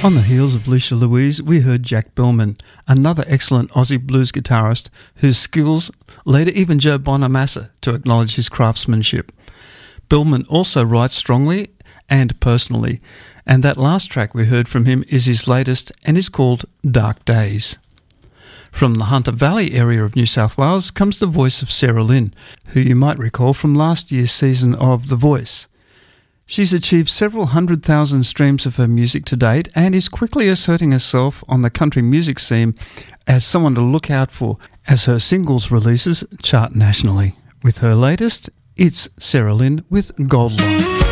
On the heels of Lucia Louise, we heard Jack Bellman, another excellent Aussie blues guitarist whose skills led even Joe Bonamassa to acknowledge his craftsmanship. Bellman also writes strongly and personally, and that last track we heard from him is his latest and is called Dark Days. From the Hunter Valley area of New South Wales comes the voice of Sarah Lynn, who you might recall from last year's season of The Voice. She's achieved several 100,000 streams of her music to date and is quickly asserting herself on the country music scene as someone to look out for as her singles releases chart nationally. With her latest, it's Sarah Lynn with Gold Line.